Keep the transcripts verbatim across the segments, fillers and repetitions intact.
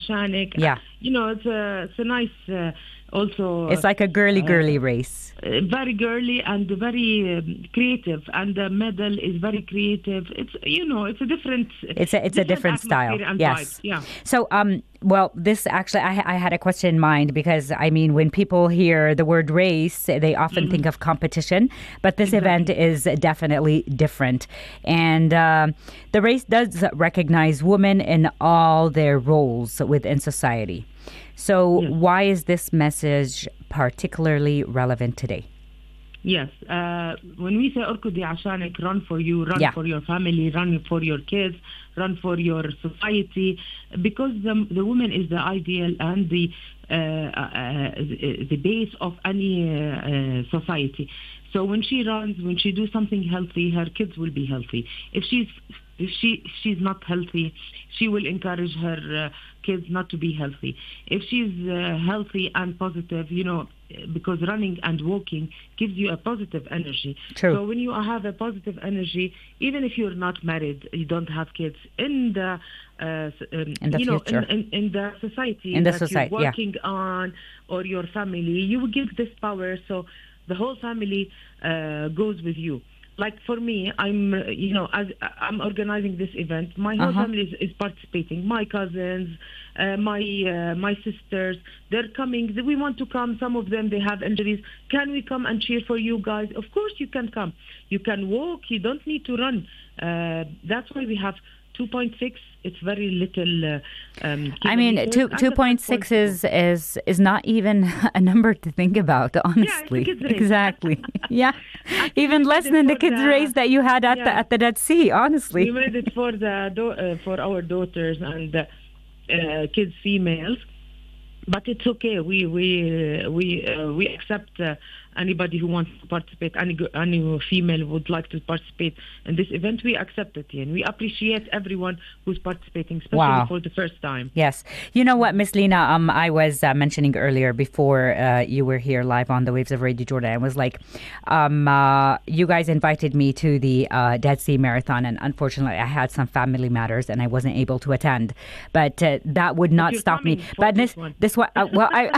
عشانك. Yeah. You know, it's a, it's a nice uh, also. It's like a girly, girly uh, race. uh, very girly and very um, creative, and the medal is very creative. It's you know, it's a different. It's a it's a different style. And Yes. vibes. Yeah. So um. Well, this actually, I, I had a question in mind because, I mean, when people hear the word race, they often Mm-hmm. think of competition, but this Exactly. event is definitely different. And uh, the race does recognize women in all their roles within society. So Yes. why is this message particularly relevant today? Yes. Uh, when we say اركضي عشانك, run for you, run Yeah. for your family, run for your kids, run for your society, because the, the woman is the ideal and the uh, uh, the base of any uh, uh, society. So when she runs, when she do something healthy, her kids will be healthy. If she's if she she's not healthy, she will encourage her uh, kids not to be healthy. If she's uh, healthy and positive, you know, because running and walking gives you a positive energy. True. So when you have a positive energy, even if you're not married, you don't have kids, in the uh, um, In the you know, future. in, in, in the society In the that society, you're yeah. working on, or your family, you will give this power. So the whole family uh, goes with you. Like for me, I'm, uh, you know, as I'm organizing this event, my whole Uh-huh. family is, is participating. My cousins, uh, my uh, my sisters, they're coming. We want to come. Some of them, they have injuries. Can we come and cheer for you guys? Of course you can come. You can walk. You don't need to run. Uh, that's why we have two point six. It's very little. Uh, um, I mean, kilometers. two And two the point five six four. is is is not even a number to think about, honestly. kid's race. Exactly. Yeah, even we less made it than the for kids' the- race that you had at the Yeah. at the Dead Sea. Honestly. We made it for the do- uh, for our daughters and uh, uh, kids, females. But it's okay. We we uh, we uh, we accept uh, anybody who wants to participate. Any g- any female would like to participate in this event. We accept it, and we appreciate everyone who's participating, especially Wow. for the first time. Yes. You know what, Miss Lena, um, I was uh, mentioning earlier before uh, you were here live on the Waves of Radio Jordan. I was like, um, uh, you guys invited me to the uh, Dead Sea Marathon, and unfortunately I had some family matters and I wasn't able to attend. But uh, that would not you're stop me. coming for But this this, one. this one, uh, well, I,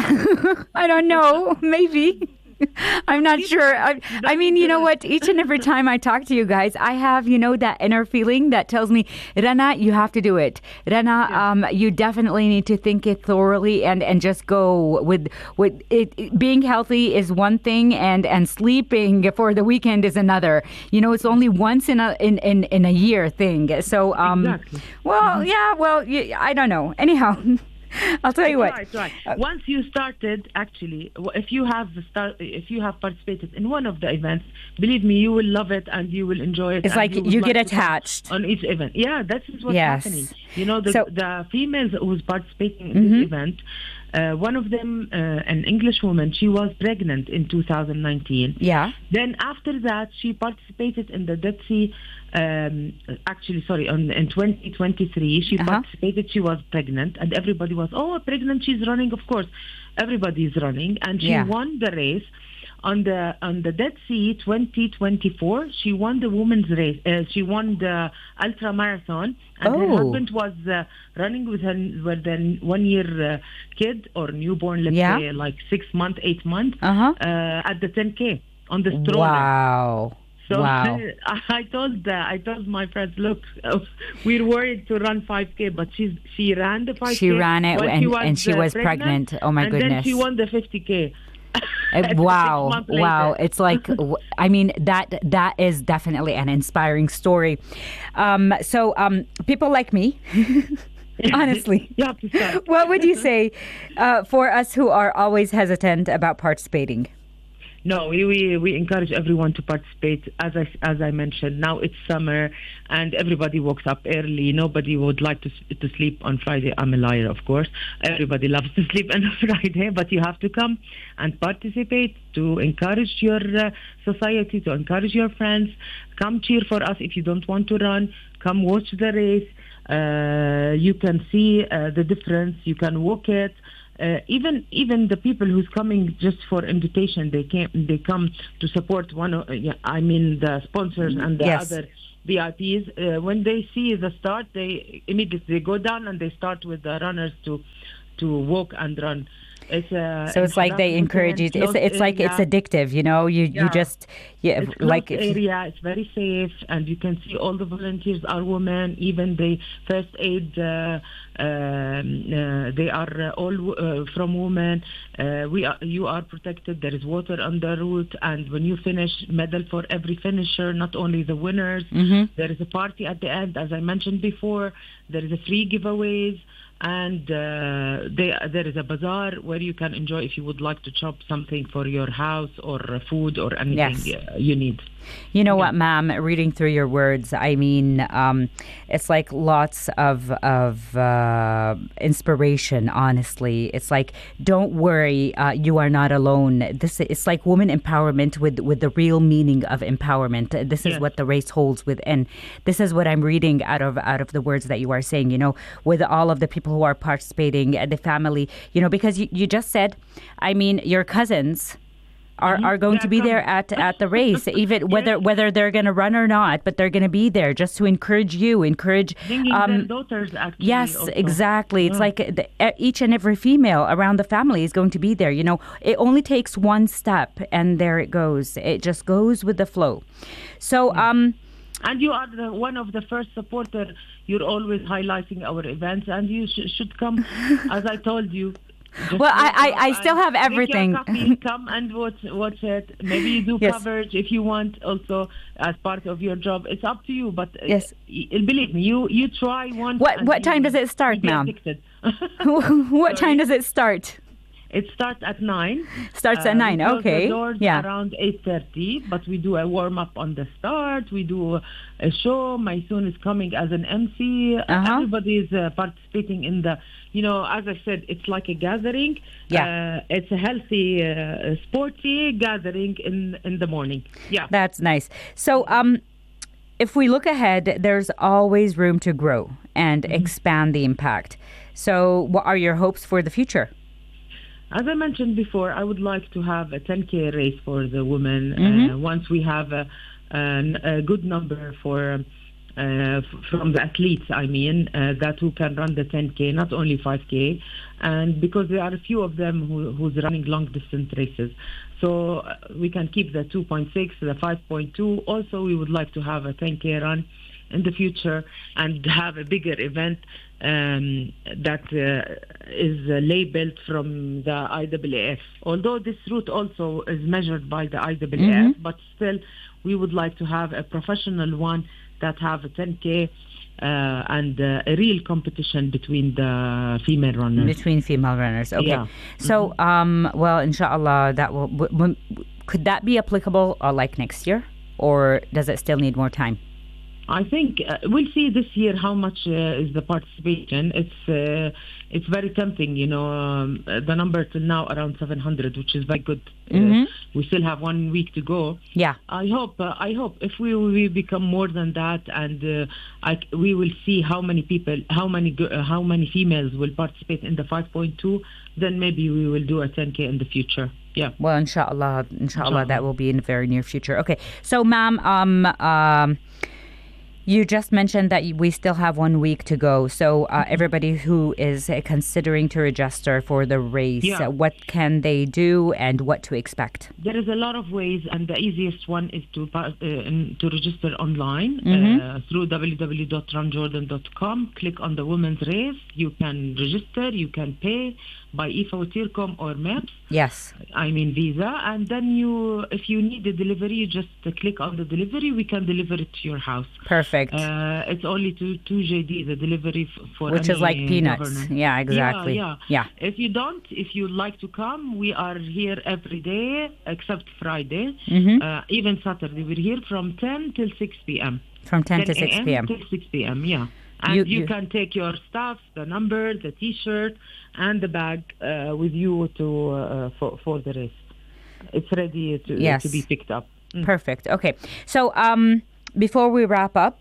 I don't know, maybe. I'm not sure. I, I mean, you know what? Each and every time I talk to you guys, I have, you know, that inner feeling that tells me, Rana, you have to do it. Rana, Yeah. um, you definitely need to think it thoroughly and, and just go with with it. it- Being healthy is one thing, and, and sleeping for the weekend is another. You know, it's only once in a in, in, in a year thing. So, um, Exactly. well, yeah, well, y- I don't know. Anyhow. I'll tell you what. Right, right. Uh, Once you started, actually, w- if you have start, if you have participated in one of the events, believe me, you will love it and you will enjoy it. It's and like would you get to come attached. on each event. Yeah, that is what's Yes. happening. You know, the, So- the females who's participating in Mhm. this event. Uh, one of them, uh, an English woman, she was pregnant in two thousand nineteen. Yeah. Then after that, she participated in the Dead Sea. Um, actually, sorry, on, in twenty twenty-three, she Uh-huh. participated. She was pregnant, and everybody was, oh, pregnant. She's running. Of course, everybody is running, and she Yeah. won the race. On the on the Dead Sea twenty twenty-four, she won the women's race. Uh, she won the ultra marathon, and her Oh. husband was uh, running with her with a one year uh, kid or newborn, let's Yeah. say like six months, eight months, Uh-huh. uh, at the ten K on the stroller. Wow. So Wow. I told uh, I told my friends, look, uh, we're worried to run five K, but she's she ran the five K. She ran it when and- she was, and she uh, was pregnant. Oh, my and then goodness. she won the fifty K. Uh, Six wow. months Wow. later. It's like, w- I mean, that that is definitely an inspiring story. Um, so um, people like me, honestly, You have to start. what would you say uh, for us who are always hesitant about participating? No, we, we we encourage everyone to participate. As I as I mentioned, now it's summer and everybody wakes up early. Nobody would like to s- to sleep on Friday. I'm a liar, of course. Everybody loves to sleep on a Friday, but you have to come and participate to encourage your uh, society, to encourage your friends. Come cheer for us if you don't want to run. Come watch the race. Uh, you can see uh, the difference. You can walk it. Uh, even even the people who's coming just for invitation, they came they come to support one of, uh, yeah, I mean the sponsors and the Yes. other V I Ps. Uh, when they see the start, they immediately go down and they start with the runners to to walk and run. It's uh, so it's like they encourage you. It's it's like it's addictive, you know. You Yeah. you just yeah It's like closed if, area. It's very safe, and you can see all the volunteers are women. Even the first aid, uh, um, uh, they are uh, all uh, from women. Uh, we are, you are protected. There is water on the route, and when you finish, medal for every finisher, not only the winners. Mhm. There is a party at the end, as I mentioned before. There is a free giveaways. And uh, they, there is a bazaar where you can enjoy if you would like to chop something for your house or uh, food or anything Yes. uh, you need. You know Yeah. what, ma'am? Reading through your words, I mean, um, it's like lots of of uh, inspiration. Honestly, it's like, don't worry, uh, you are not alone. This it's like woman empowerment with with the real meaning of empowerment. This is Yes. what the race holds within. This is what I'm reading out of out of the words that you are saying. You know, with all of the people who are participating, uh, the family. You know, because you, you just said, I mean, your cousins are, are going to be They're there at, at the race, even whether whether they're going to run or not, but they're going to be there just to encourage you, encourage. Bringing their Um, daughters, actually. yes, also. exactly. It's Yeah. like the, e- each and every female around the family is going to be there. You know, it only takes one step, and there it goes. It just goes with the flow. So, um, And you are the, one of the first supporters. You're always highlighting our events, and you sh- should come, as I told you. Just Well, I- wake I- up I and still have drink your everything. coffee, come and watch watch it. Maybe you do Yes. coverage if you want, also as part of your job. It's up to you. But uh, Yes. y- believe me, you you try once. What- and what you- time does it start, you get ma'am? addicted. what time does it start? It starts at nine. Starts at Uh, nine. we close Okay. The doors Yeah. around eight thirty, but we do a warm up on the start. We do a show. Maysoon is coming as an M C. Uh-huh. Everybody is uh, participating in the. You know, as I said, it's like a gathering. Yeah. Uh, it's a healthy, uh, sporty gathering in in the morning. Yeah. That's nice. So, um, if we look ahead, there's always room to grow and Mm-hmm. expand the impact. So, what are your hopes for the future? As I mentioned before, I would like to have a ten K race for the women. Mhm. Uh, once we have a, an, a good number for uh, f- from the athletes, I mean, uh, that who can run the ten K, not only five K, and because there are a few of them who, who's running long distance races. So uh, we can keep the two point six, the five point two. Also, we would like to have a ten K run in the future and have a bigger event um, that uh, is uh, labeled from the I A A F. Although this route also is measured by the I A A F, Mhm. but still we would like to have a professional one that have a ten K uh, and uh, a real competition between the female runners. Between female runners. Okay. Yeah. So, um, well, inshallah, that will. W- w- could that be applicable uh, like next year, or does it still need more time? I think uh, we'll see this year how much uh, is the participation. It's uh, it's very tempting, you know. Um, uh, the number till now around seven hundred, which is very good. Uh, Mhm. we still have one week to go. Yeah. I hope. Uh, I hope if we we become more than that, and uh, I, we will see how many people, how many go- uh, how many females will participate in the five point two. Then maybe we will do a ten K in the future. Yeah. Well, inshallah, inshallah, Inshallah. that will be in the very near future. Okay. So, ma'am, um, um, you just mentioned that we still have one week to go. So, uh, everybody who is uh, considering to register for the race, Yeah. uh, what can they do and what to expect? There is a lot of ways, and the easiest one is to pa- uh, in- to register online Mhm. uh, through w w w dot run jordan dot com. Click on the women's race. You can register. You can pay by I F A Tircom or MEPS. Yes. I mean Visa, and then you, if you need a delivery, you just uh, click on the delivery. We can deliver it to your house. Perfect. Uh, it's only to two J D the delivery f- for Which is any like peanuts. governor. Yeah, exactly. Yeah, Yeah. yeah. If you don't, if you like to come, we are here every day except Friday. Mhm. Uh, even Saturday, we're here from ten till six p.m. From ten to six a.m. p.m. till six p.m. Yeah, and You- you, you- can take your stuff, the number, the T-shirt, and the bag uh, with you to uh, for for the race. It's ready to Yes. to be picked up. Mm. Perfect. Okay. So, um, before we wrap up,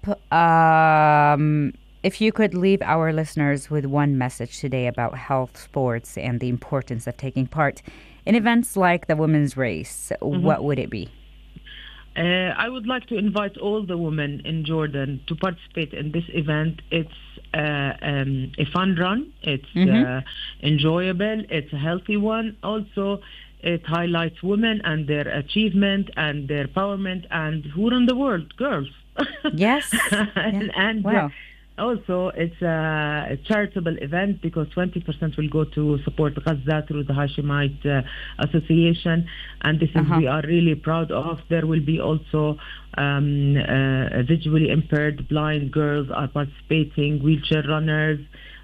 um, if you could leave our listeners with one message today about health, sports, and the importance of taking part in events like the women's race, what would it be? Uh, I would like to invite all the women in Jordan to participate in this event. It's uh, um, a fun run. It's Mm-hmm. uh, enjoyable. It's a healthy one. Also, it highlights women and their achievement and their empowerment and who run the world, girls. Yes. and Yeah. and, uh, Wow. also, it's a, a charitable event because twenty percent will go to support Gaza through the Hashemite uh, Association, and this is Uh-huh. we are really proud of. There will be also um, uh, visually impaired, blind girls are participating, wheelchair runners.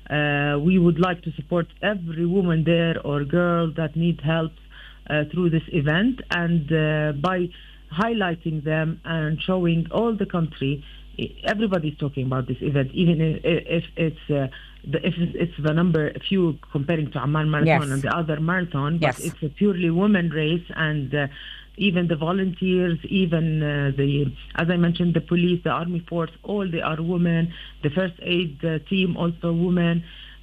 Uh, we would like to support every woman there or girl that need help uh, through this event, and uh, by highlighting them and showing all the country. Everybody's talking about this event, even if, if it's uh, the, if it's the number few comparing to Amman Marathon Yes. and the other marathon, but Yes. it's a purely women race, and uh, even the volunteers, even uh, the, as I mentioned, the police, the army force, all they are women. The first aid uh, team also women.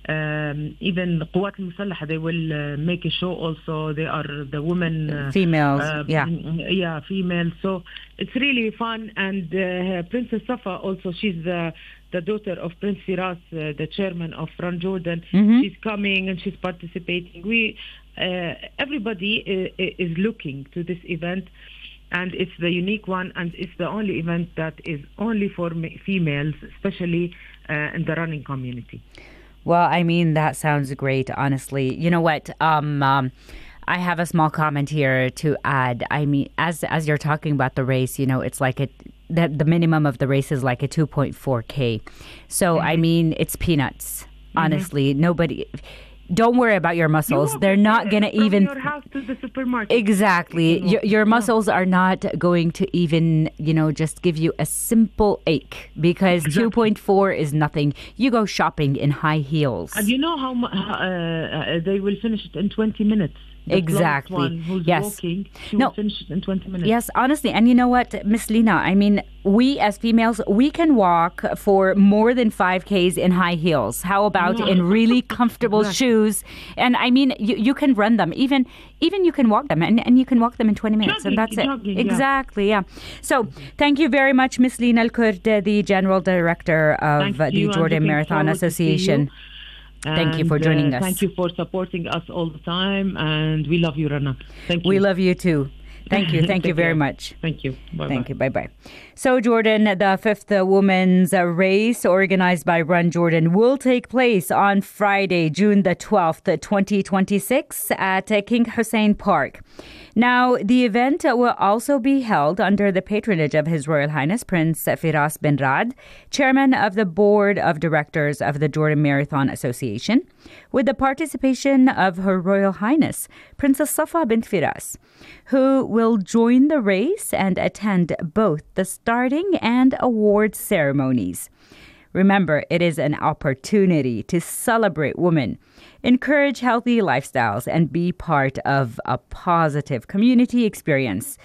Um, even the Quwat al-Musallaha, they will uh, make a show also. They are the women. Uh, Females. uh, Yeah. yeah, female. So it's really fun. And uh, Princess Safa also, she's the the daughter of Prince Firas, uh, the chairman of Run Jordan. Mhm. She's coming and she's participating. We uh, everybody uh, is looking to this event, and it's the unique one, and it's the only event that is only for ma- females, especially uh, in the running community. Well, I mean, that sounds great, honestly. You know what? Um, um, I have a small comment here to add. I mean, as as you're talking about the race, you know, it's like it, the, the minimum of the race is like a two point four K. So, I mean, it's peanuts, honestly. Nobody... Don't worry about your muscles. You They're walk, not uh, going to from even... your house to the supermarket. Exactly. You Your, your walk. muscles are not going to even, you know, just give you a simple ache because Exactly. two point four is nothing. You go shopping in high heels. And you know how mu- uh, uh, they will finish it in twenty minutes. The Exactly. slowest one who's Yes. walking, she No. will finish it in twenty minutes. Yes, honestly. And you know what, Miss Lina, I mean, we as females, we can walk for more than five Ks in high heels. How about Yeah. in really comfortable Exactly. shoes? And I mean, you, you can run them. Even even you can walk them. And, and you can walk them in twenty minutes. Jogging, and that's it. jogging, yeah. Exactly, yeah. So thank you very much, Miss Lina Al-Kurd, the General Director of Thank uh, the you. I'm Jordan looking Marathon forward to see Association. you. Thank you for And, joining uh, us. Thank you for supporting us all the time, and we love you, Rana. Thank you. We love you too. Thank you. Thank you Take very care. much. Thank you. Bye-bye. Thank you. Bye bye. So, Jordan, the fifth uh, women's uh, race organized by Run Jordan will take place on Friday, June the twelfth, twenty twenty-six at uh, King Hussein Park. Now, the event uh, will also be held under the patronage of His Royal Highness Prince Firas bin Rad, chairman of the board of directors of the Jordan Marathon Association, with the participation of Her Royal Highness Princess Safa bint Firas, who will join the race and attend both the starting and award ceremonies. Remember, it is an opportunity to celebrate women, encourage healthy lifestyles, and be part of a positive community experience.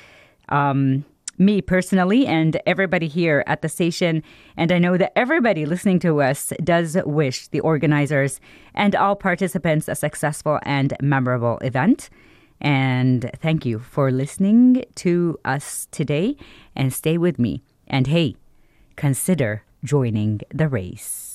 Um, me personally and everybody here at the station, and I know that everybody listening to us does wish the organizers and all participants a successful and memorable event. And thank you for listening to us today, and stay with me. And hey, consider joining the race.